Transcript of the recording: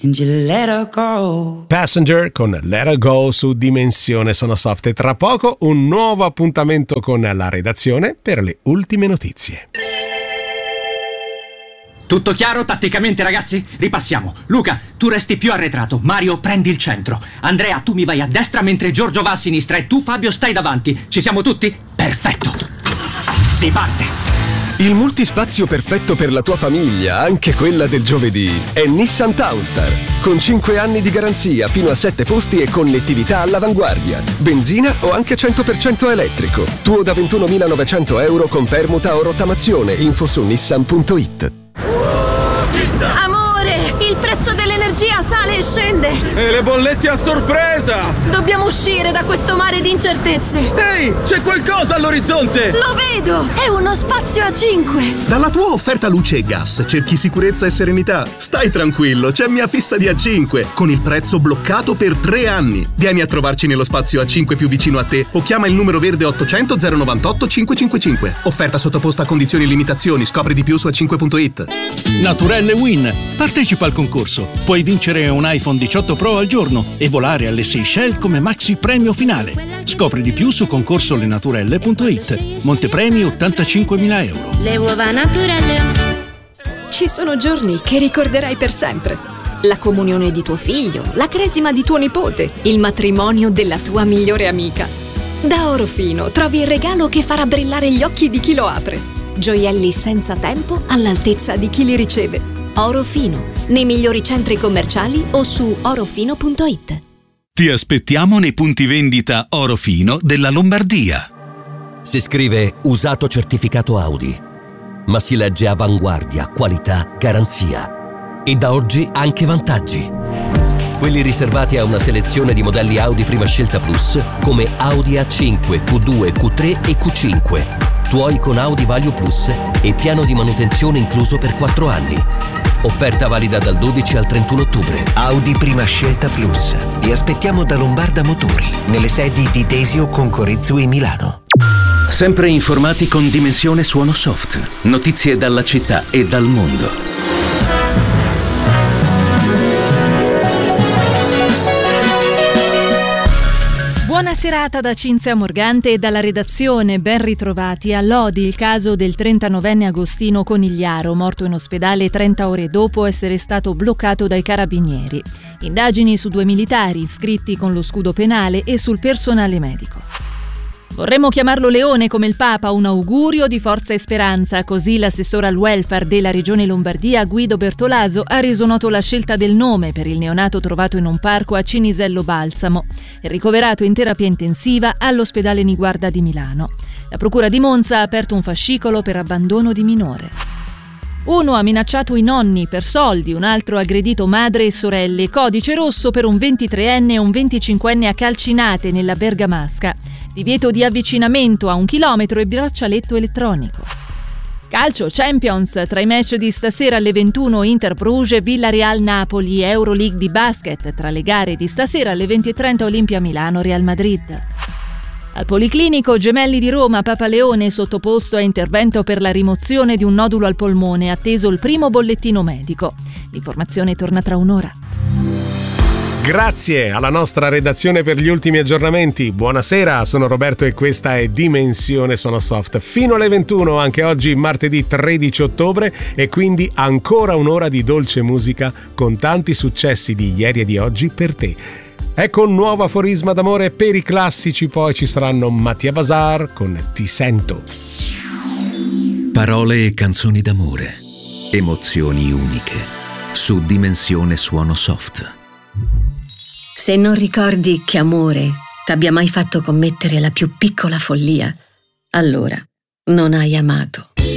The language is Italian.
and you let her go. Passenger con Let Her Go su Dimensione Suono Soft, e tra poco un nuovo appuntamento con la redazione per le ultime notizie. Tutto chiaro tatticamente, ragazzi? Ripassiamo. Luca, tu resti più arretrato. Mario, prendi il centro. Andrea, tu mi vai a destra mentre Giorgio va a sinistra e tu, Fabio, stai davanti. Ci siamo tutti? Perfetto. Si parte. Il multispazio perfetto per la tua famiglia, anche quella del giovedì, è Nissan Townstar. Con 5 anni di garanzia, fino a 7 posti e connettività all'avanguardia. Benzina o anche 100% elettrico. Tuo da 21.900 euro con permuta o rottamazione. Info su nissan.it. Amore, il prezzo dell'energia sale e scende. E le bollette a sorpresa! Dobbiamo uscire da questo mare di incertezze. Ehi, c'è qualcosa all'orizzonte! Lo vedo! È uno spazio a 5. Dalla tua offerta luce e gas cerchi sicurezza e serenità? Stai tranquillo, c'è Mia Fissa di A5 con il prezzo bloccato per 3 anni. Vieni a trovarci nello spazio A5 più vicino a te o chiama il numero verde 800 098 555. Offerta sottoposta a condizioni e limitazioni. Scopri di più su a5.it. Naturelle Win. Partecipa al concorso. Puoi vincere un iPhone 18 Pro al giorno e volare alle Seychelles come maxi premio finale. Scopri di più su concorsolenaturelle.it. Montepremi 85.000 euro. Le uova Naturelle. Ci sono giorni che ricorderai per sempre. La comunione di tuo figlio, la cresima di tuo nipote, il matrimonio della tua migliore amica. Da Orofino trovi il regalo che farà brillare gli occhi di chi lo apre. Gioielli senza tempo all'altezza di chi li riceve. Orofino, nei migliori centri commerciali o su orofino.it. Ti aspettiamo nei punti vendita Orofino della Lombardia. Si scrive usato certificato Audi, ma si legge avanguardia, qualità, garanzia. E da oggi anche vantaggi. Quelli riservati a una selezione di modelli Audi Prima Scelta Plus come Audi A5, Q2, Q3 e Q5. Tuoi con Audi Value Plus e piano di manutenzione incluso per 4 anni. Offerta valida dal 12 al 31 ottobre. Audi Prima Scelta Plus. Ti aspettiamo da Lombarda Motori, nelle sedi di Desio con Corezzo e Milano. Sempre informati con Dimensione Suono Soft. Notizie dalla città e dal mondo. Buona serata da Cinzia Morgante e dalla redazione. Ben ritrovati. A Lodi il caso del 39enne Agostino Conigliaro, morto in ospedale 30 ore dopo essere stato bloccato dai carabinieri. Indagini su 2 militari iscritti con lo scudo penale e sul personale medico. Vorremmo chiamarlo Leone come il Papa, un augurio di forza e speranza. Così l'assessore al welfare della Regione Lombardia, Guido Bertolaso, ha reso noto la scelta del nome per il neonato trovato in un parco a Cinisello Balsamo e ricoverato in terapia intensiva all'ospedale Niguarda di Milano. La procura di Monza ha aperto un fascicolo per abbandono di minore. Uno ha minacciato i nonni per soldi, un altro ha aggredito madre e sorelle. Codice rosso per un 23enne e un 25enne a Calcinate, nella Bergamasca. Divieto di avvicinamento a 1 chilometro e braccialetto elettronico. Calcio Champions, tra i match di stasera alle 21 Inter Bruges, Villarreal Napoli, Euroleague di basket, tra le gare di stasera alle 20:30 Olimpia Milano, Real Madrid. Al Policlinico Gemelli di Roma, Papaleone sottoposto a intervento per la rimozione di un nodulo al polmone, atteso il primo bollettino medico. L'informazione torna tra un'ora. Grazie alla nostra redazione per gli ultimi aggiornamenti. Buonasera, sono Roberto e questa è Dimensione Suono Soft. Fino alle 21, anche oggi martedì 13 ottobre, e quindi ancora un'ora di dolce musica con tanti successi di ieri e di oggi per te. Ecco un nuovo aforisma d'amore per i classici, poi ci saranno Mattia Bazar con Ti sento. Parole e canzoni d'amore, emozioni uniche, su Dimensione Suono Soft. Se non ricordi che amore t'abbia mai fatto commettere la più piccola follia, allora non hai amato.